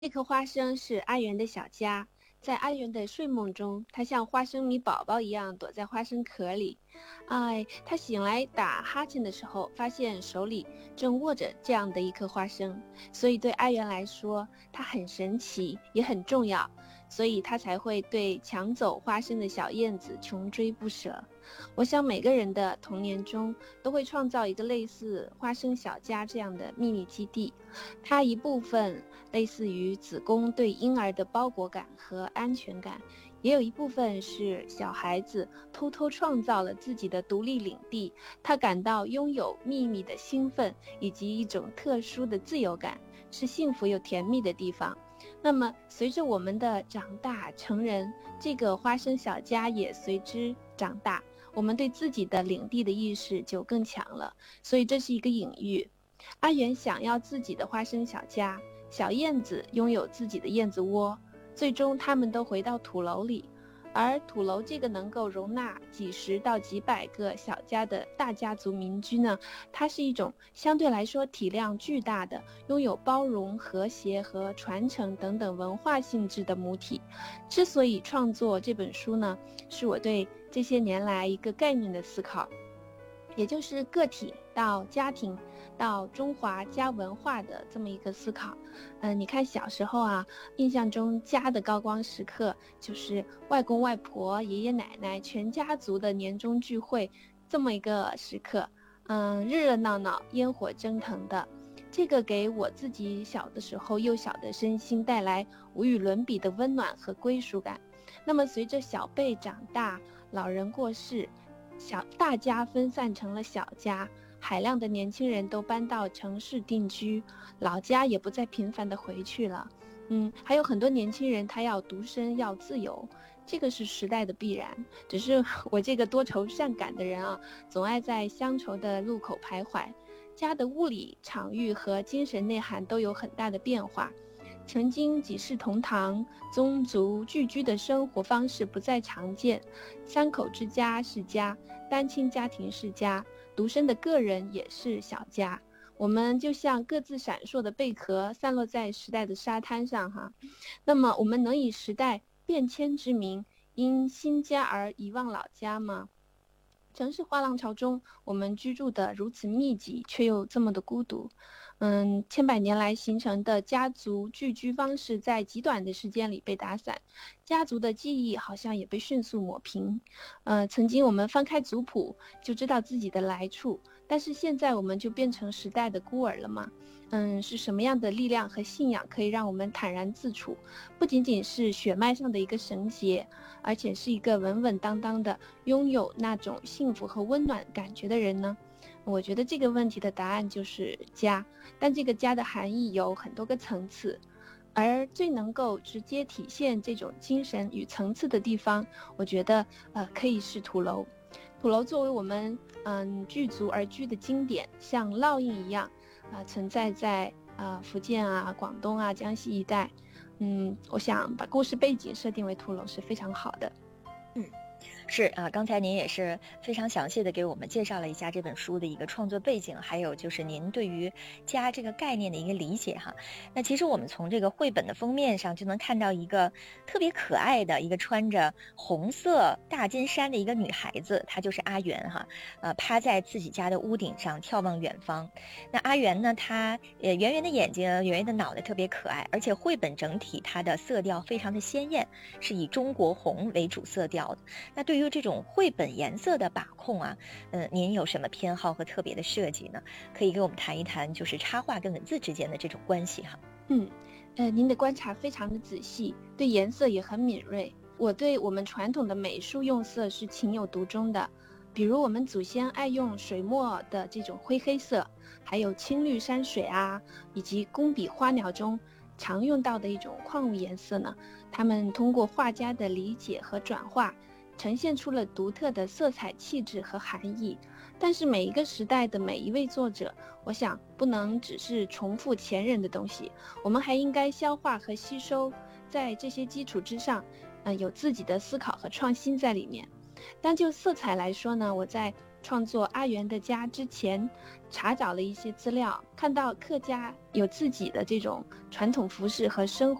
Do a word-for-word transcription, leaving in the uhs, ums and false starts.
这颗花生是阿元的小家，在阿元的睡梦中，他像花生米宝宝一样躲在花生壳里。哎，他醒来打哈欠的时候，发现手里正握着这样的一颗花生，所以对阿元来说，它很神奇，也很重要，所以他才会对抢走花生的小燕子穷追不舍。我想每个人的童年中都会创造一个类似花生小家这样的秘密基地，它一部分类似于子宫对婴儿的包裹感和安全感，也有一部分是小孩子偷偷创造了自己的独立领地，他感到拥有秘密的兴奋以及一种特殊的自由感，是幸福又甜蜜的地方。那么随着我们的长大成人，这个花生小家也随之长大，我们对自己的领地的意识就更强了，所以这是一个隐喻。阿元想要自己的花生小家，小燕子拥有自己的燕子窝，最终它们都回到土楼里，而土楼这个能够容纳几十到几百个小家的大家族民居呢，它是一种相对来说体量巨大的，拥有包容、和谐和传承等等文化性质的母体。之所以创作这本书呢，是我对这些年来一个概念的思考，也就是个体到家庭到中华家文化的这么一个思考。嗯、呃，你看小时候啊，印象中家的高光时刻就是外公外婆、爷爷奶奶全家族的年终聚会，这么一个时刻。嗯，热热闹闹，烟火蒸腾的。这个给我自己小的时候幼小的身心带来无与伦比的温暖和归属感。那么随着小辈长大，老人过世，小大家分散成了小家，海量的年轻人都搬到城市定居，老家也不再频繁的回去了。嗯，还有很多年轻人他要独身，要自由，这个是时代的必然。只是我这个多愁善感的人啊，总爱在乡愁的路口徘徊。家的物理场域和精神内涵都有很大的变化。曾经几世同堂、宗族聚居的生活方式不再常见，三口之家是家，单亲家庭是家，独身的个人也是小家。我们就像各自闪烁的贝壳，散落在时代的沙滩上哈。那么我们能以时代变迁之名，因新家而遗忘老家吗？城市化浪潮中，我们居住的如此密集，却又这么的孤独。嗯，千百年来形成的家族聚居方式，在极短的时间里被打散，家族的记忆好像也被迅速抹平。呃，曾经我们翻开族谱就知道自己的来处，但是现在我们就变成时代的孤儿了吗？嗯，是什么样的力量和信仰可以让我们坦然自处？不仅仅是血脉上的一个绳结，而且是一个稳稳当当的拥有那种幸福和温暖感觉的人呢？我觉得这个问题的答案就是家，但这个家的含义有很多个层次，而最能够直接体现这种精神与层次的地方，我觉得呃可以是土楼。土楼作为我们嗯聚族而居的经典，像烙印一样啊、呃、存在在啊、呃、福建啊、广东啊、江西一带。嗯，我想把故事背景设定为土楼是非常好的。 嗯，是啊，刚才您也是非常详细的给我们介绍了一下这本书的一个创作背景，还有就是您对于家这个概念的一个理解哈。那其实我们从这个绘本的封面上就能看到一个特别可爱的一个穿着红色大金衫的一个女孩子，她就是阿元哈，呃，趴在自己家的屋顶上眺望远方。那阿元呢，她呃圆圆的眼睛，圆圆的脑袋特别可爱，而且绘本整体它的色调非常的鲜艳，是以中国红为主色调的。那对于这种绘本颜色的把控啊，嗯、呃，您有什么偏好和特别的设计呢？可以给我们谈一谈，就是插画跟文字之间的这种关系哈。 嗯，呃，您的观察非常的仔细，对颜色也很敏锐。我对我们传统的美术用色是情有独钟的，比如我们祖先爱用水墨的这种灰黑色，还有青绿山水啊，以及工笔花鸟中常用到的一种矿物颜色呢，他们通过画家的理解和转化，呈现出了独特的色彩气质和含义。但是每一个时代的每一位作者，我想不能只是重复前人的东西，我们还应该消化和吸收，在这些基础之上，嗯、呃，有自己的思考和创新在里面。单就色彩来说呢，我在创作阿元的家之前，查找了一些资料，看到客家有自己的这种传统服饰和生